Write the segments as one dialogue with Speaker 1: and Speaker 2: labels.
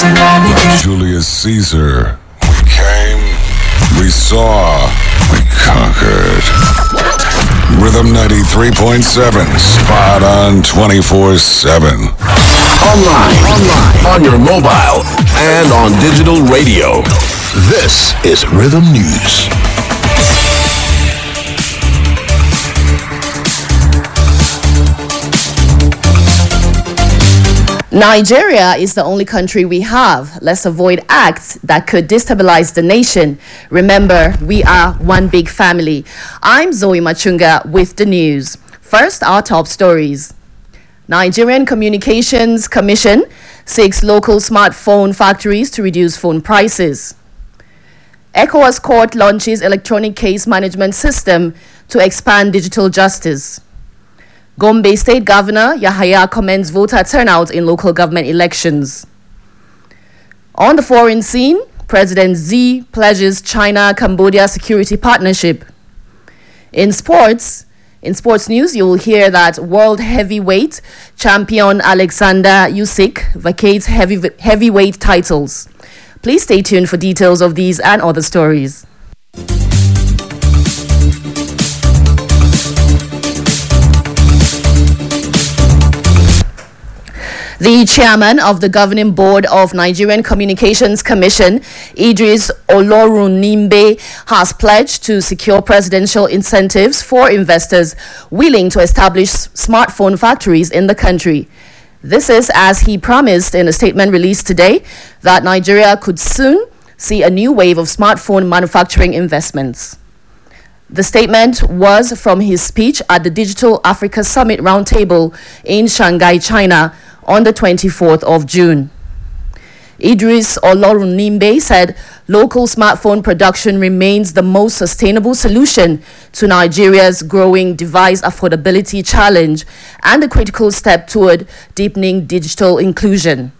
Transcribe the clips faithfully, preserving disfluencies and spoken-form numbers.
Speaker 1: Julius Caesar. We came, we saw, we conquered. Rhythm ninety-three point seven, spot on twenty-four seven.
Speaker 2: Online, online, on your mobile, and on digital radio. This is Rhythm News.
Speaker 3: Nigeria is the only country we have. Let's avoid acts that could destabilize the nation. Remember, we are one big family. I'm Zoe Machunga with the news. First, our top stories. Nigerian Communications Commission seeks local smartphone factories to reduce phone prices. ECOWAS Court launches electronic case management system to expand digital justice. Gombe State Governor Yahaya commends voter turnout in local government elections. On the foreign scene, President Xi pledges China-Cambodia security partnership. In sports, in sports news, you will hear that world heavyweight champion Alexander Usyk vacates heavy, heavyweight titles. Please stay tuned for details of these and other stories. The chairman of the governing board of Nigerian Communications Commission, Idris Olorunimbe, has pledged to secure presidential incentives for investors willing to establish smartphone factories in the country. This is as he promised in a statement released today that Nigeria could soon see a new wave of smartphone manufacturing investments. The statement was from his speech at the Digital Africa Summit Roundtable in Shanghai, China, on the twenty-fourth of June. Idris Olorunimbe said local smartphone production remains the most sustainable solution to Nigeria's growing device affordability challenge and a critical step toward deepening digital inclusion.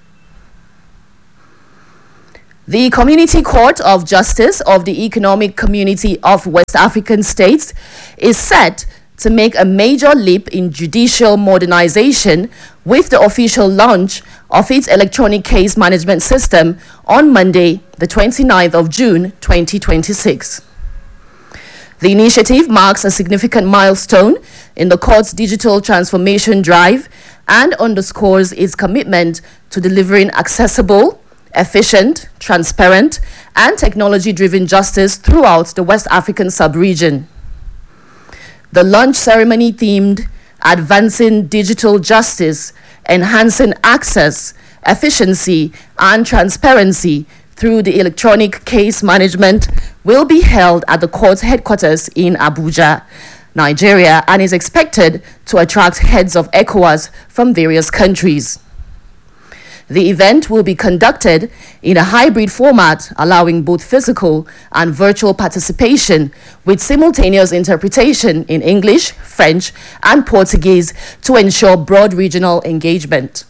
Speaker 3: The Community Court of Justice of the Economic Community of West African States is set to make a major leap in judicial modernization with the official launch of its electronic case management system on Monday, the twenty-ninth of June, twenty twenty-six. The initiative marks a significant milestone in the court's digital transformation drive and underscores its commitment to delivering accessible, efficient, transparent, and technology-driven justice throughout the West African sub-region. The launch ceremony themed Advancing Digital Justice, Enhancing Access, Efficiency, and Transparency through the Electronic Case Management will be held at the court's headquarters in Abuja, Nigeria, and is expected to attract heads of ECOWAS from various countries. The event will be conducted in a hybrid format, allowing both physical and virtual participation with simultaneous interpretation in English, French, and Portuguese to ensure broad regional engagement.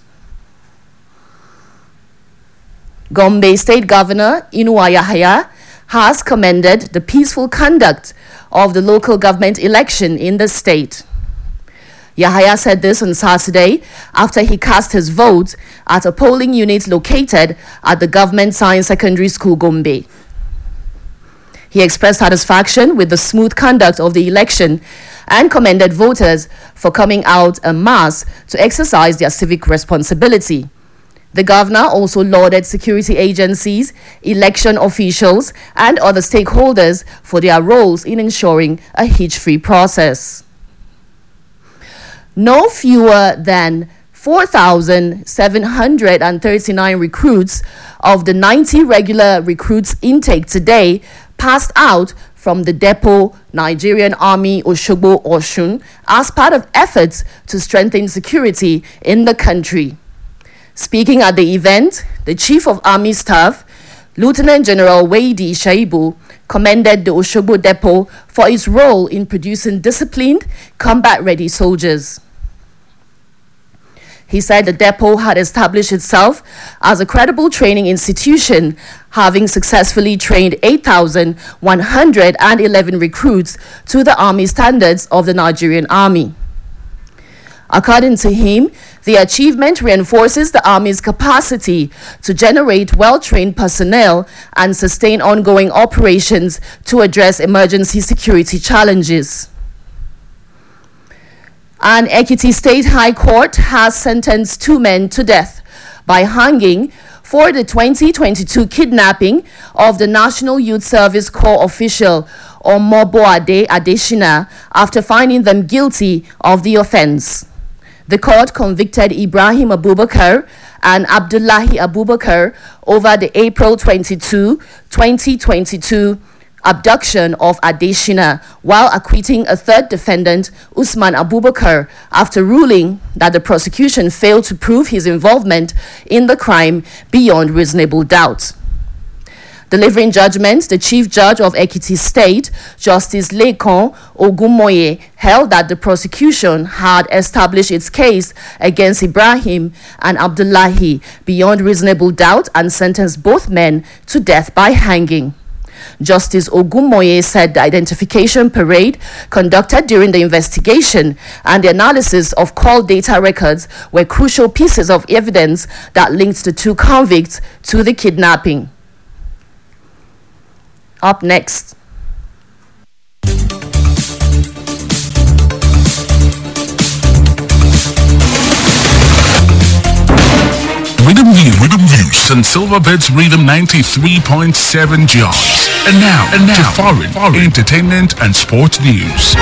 Speaker 3: Gombe State Governor Inuwa Yahaya has commended the peaceful conduct of the local government election in the state. Yahaya said this on Saturday after he cast his vote at a polling unit located at the Government Science Secondary School, Gombe. He expressed satisfaction with the smooth conduct of the election and commended voters for coming out en masse to exercise their civic responsibility. The governor also lauded security agencies, election officials, and other stakeholders for their roles in ensuring a hitch-free process. No fewer than four thousand seven hundred thirty-nine recruits of the ninety regular recruits intake today passed out from the depot Nigerian Army Oshogbo Oshun as part of efforts to strengthen security in the country. Speaking at the event, the Chief of Army Staff, Lieutenant General Waidi Shaibu, commended the Oshogbo depot for its role in producing disciplined, combat-ready soldiers. He said the depot had established itself as a credible training institution, having successfully trained eight thousand one hundred eleven recruits to the Army standards of the Nigerian Army. According to him, the achievement reinforces the Army's capacity to generate well-trained personnel and sustain ongoing operations to address emergency security challenges. An Ekiti State High Court has sentenced two men to death by hanging for the twenty twenty-two kidnapping of the National Youth Service Corps official Omoboade Adeshina after finding them guilty of the offense. The court convicted Ibrahim Abubakar and Abdullahi Abubakar over the April twenty-second, twenty twenty-two abduction of Adeshina, while acquitting a third defendant, Usman Abubakar, after ruling that the prosecution failed to prove his involvement in the crime beyond reasonable doubt. Delivering judgment, the Chief Judge of Ekiti State, Justice Lekan Ogunmoye, held that the prosecution had established its case against Ibrahim and Abdullahi beyond reasonable doubt and sentenced both men to death by hanging. Justice Ogunmoye said the identification parade conducted during the investigation and the analysis of call data records were crucial pieces of evidence that linked the two convicts to the kidnapping. Up next.
Speaker 2: Rhythm View, Rhythm View, St. Silverbirds Rhythm ninety-three point seven jobs. And now, and now, to foreign, foreign entertainment and sports news.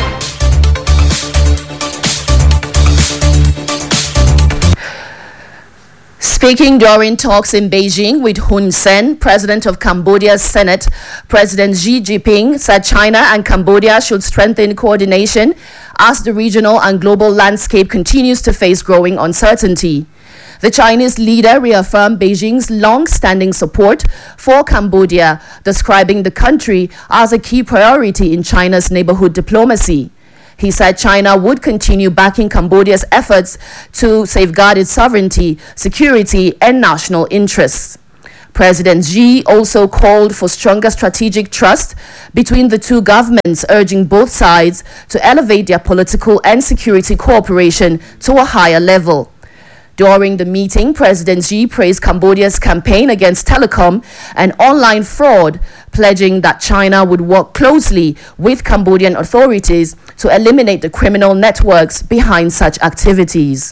Speaker 3: Speaking during talks in Beijing with Hun Sen, president of Cambodia's Senate, President Xi Jinping said China and Cambodia should strengthen coordination as the regional and global landscape continues to face growing uncertainty. The Chinese leader reaffirmed Beijing's long-standing support for Cambodia, describing the country as a key priority in China's neighborhood diplomacy. He said China would continue backing Cambodia's efforts to safeguard its sovereignty, security, and national interests. President Xi also called for stronger strategic trust between the two governments, urging both sides to elevate their political and security cooperation to a higher level. During the meeting, President Xi praised Cambodia's campaign against telecom and online fraud, pledging that China would work closely with Cambodian authorities to eliminate the criminal networks behind such activities.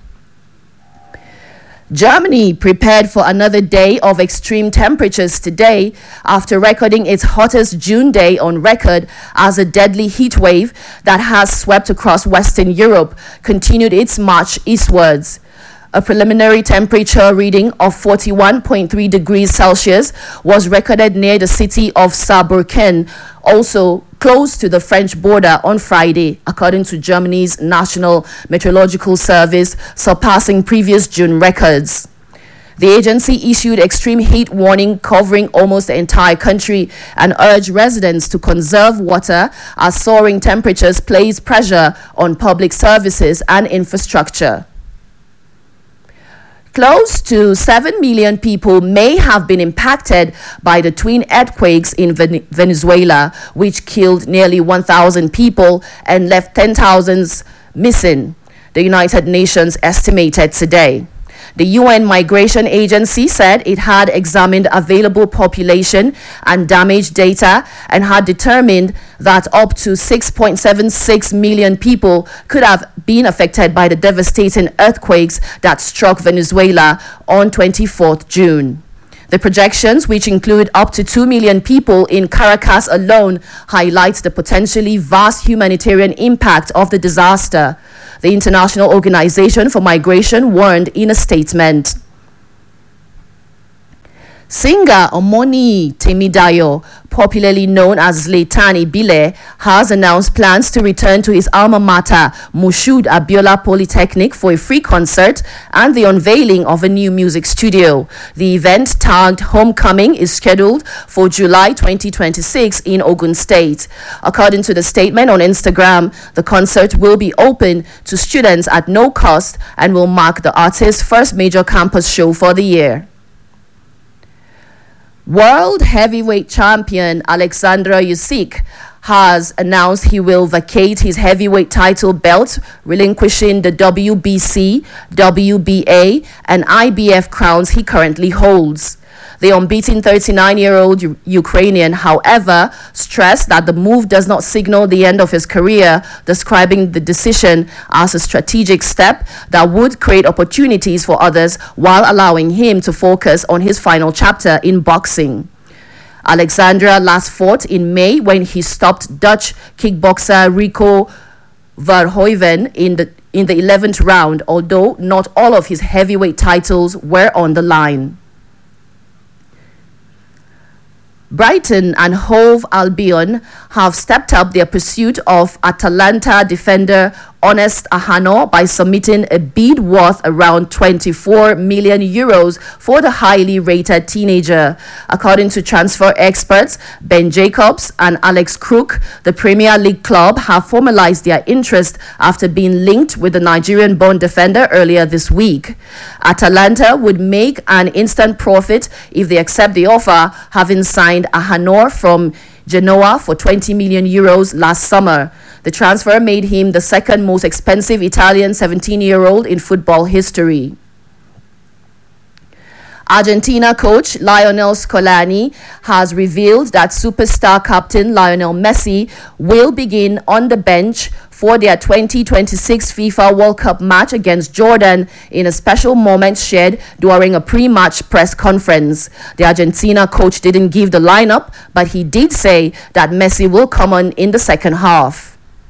Speaker 3: Germany prepared for another day of extreme temperatures today after recording its hottest June day on record as a deadly heat wave that has swept across Western Europe continued its march eastwards. A preliminary temperature reading of forty-one point three degrees Celsius was recorded near the city of Saarbrücken, also close to the French border, on Friday, according to Germany's National Meteorological Service, surpassing previous June records. The agency issued extreme heat warning covering almost the entire country and urged residents to conserve water as soaring temperatures place pressure on public services and infrastructure. Close to seven million people may have been impacted by the twin earthquakes in Ven- Venezuela, which killed nearly one thousand people and left ten thousand missing, the United Nations estimated today. The U N Migration Agency said it had examined available population and damage data and had determined that up to six point seven six million people could have been affected by the devastating earthquakes that struck Venezuela on twenty-fourth of June. The projections, which include up to two million people in Caracas alone, highlight the potentially vast humanitarian impact of the disaster. The International Organization for Migration warned in a statement. Singer Omoni Temidayo, popularly known as Zlatan Ibile, has announced plans to return to his alma mater, Moshood Abiola Polytechnic, for a free concert and the unveiling of a new music studio. The event, tagged Homecoming, is scheduled for July twenty twenty-six in Ogun State. According to the statement on Instagram, the concert will be open to students at no cost and will mark the artist's first major campus show for the year. World heavyweight champion Alexandra Usyk has announced he will vacate his heavyweight title belt, relinquishing the W B C, W B A, and I B F crowns he currently holds. The unbeaten thirty-nine-year-old U- Ukrainian, however, stressed that the move does not signal the end of his career, describing the decision as a strategic step that would create opportunities for others while allowing him to focus on his final chapter in boxing. Alexandra last fought in May when he stopped Dutch kickboxer Rico Verhoeven in the in the eleventh round, although not all of his heavyweight titles were on the line. Brighton and Hove Albion have stepped up their pursuit of Atalanta defender Honest Ahano by submitting a bid worth around twenty-four million euros for the highly rated teenager. According to transfer experts Ben Jacobs and Alex Crook, the Premier League club have formalized their interest after being linked with the Nigerian-born defender earlier this week. Atalanta would make an instant profit if they accept the offer, having signed Ahano from Genoa for twenty million euros last summer. The transfer made him the second most expensive Italian seventeen-year-old in football history. Argentina coach Lionel Scolani has revealed that superstar captain Lionel Messi will begin on the bench for their twenty twenty-six FIFA World Cup match against Jordan in a special moment shared during a pre-match press conference. The Argentina coach didn't give the lineup, but he did say that Messi will come on in the second half.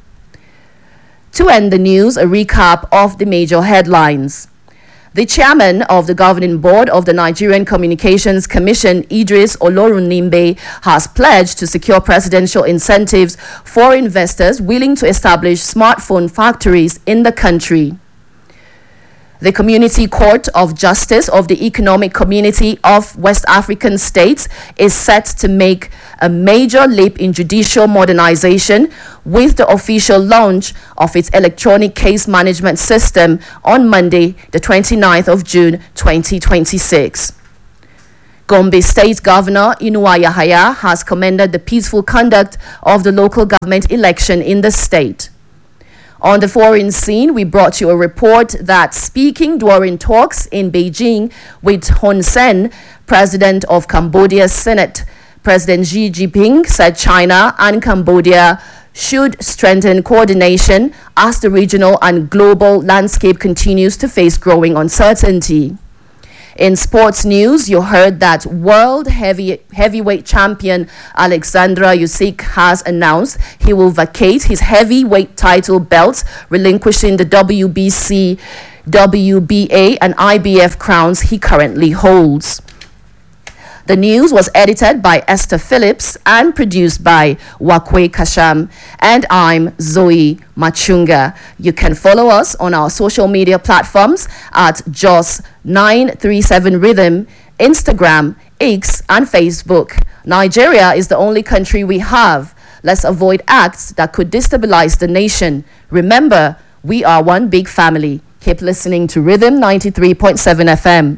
Speaker 3: To end the news, a recap of the major headlines. The chairman of the governing board of the Nigerian Communications Commission, Idris Olorunimbe, has pledged to secure presidential incentives for investors willing to establish smartphone factories in the country. The Community Court of Justice of the Economic Community of West African States is set to make a major leap in judicial modernization with the official launch of its electronic case management system on Monday, the twenty-ninth of June, twenty twenty-six. Gombe State Governor Inuwa Yahaya has commended the peaceful conduct of the local government election in the state. On the foreign scene, we brought you a report that speaking during talks in Beijing with Hun Sen, president of Cambodia's Senate, President Xi Jinping said China and Cambodia should strengthen coordination as the regional and global landscape continues to face growing uncertainty. In sports news, you heard that world heavy, heavyweight champion Alexandra Usyk has announced he will vacate his heavyweight title belts, relinquishing the W B C, W B A, and I B F crowns he currently holds. The news was edited by Esther Phillips and produced by Wakwe Kasham, and I'm Zoe Machunga. You can follow us on our social media platforms at Jos nine three seven Rhythm, Instagram, X, and Facebook. Nigeria is the only country we have. Let's avoid acts that could destabilize the nation. Remember, we are one big family. Keep listening to Rhythm ninety-three point seven F M.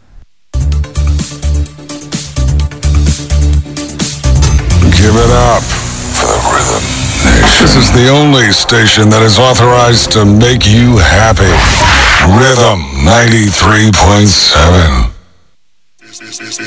Speaker 1: Give it up for the Rhythm Nation. This is the only station that is authorized to make you happy. Rhythm ninety-three point seven.